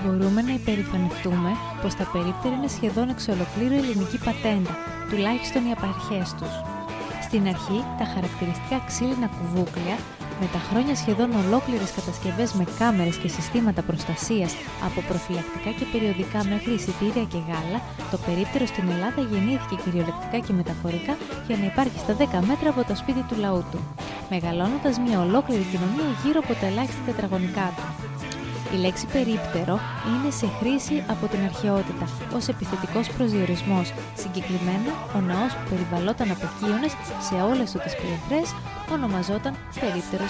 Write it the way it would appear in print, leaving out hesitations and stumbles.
Μπορούμε να υπερηφανευτούμε πως τα περίπτερα είναι σχεδόν εξ ολοκλήρου ελληνική πατέντα, τουλάχιστον οι απαρχές τους. Στην αρχή, τα χαρακτηριστικά ξύλινα κουβούκλια, με τα χρόνια σχεδόν ολόκληρες κατασκευές με κάμερες και συστήματα προστασίας από προφυλακτικά και περιοδικά μέχρι εισιτήρια και γάλα, το περίπτερο στην Ελλάδα γεννήθηκε κυριολεκτικά και μεταφορικά για να υπάρχει στα 10 μέτρα από το σπίτι του λαού του, μεγαλώνοντας μια ολόκληρη κοινωνία γύρω από τα ελάχιστα τετραγωνικά του. Η λέξη περίπτερο είναι σε χρήση από την αρχαιότητα ως επιθετικός προσδιορισμός. Συγκεκριμένα, ο ναός που περιβαλλόταν από κύονες σε όλες του τις πλευρές ονομαζόταν περίπτερος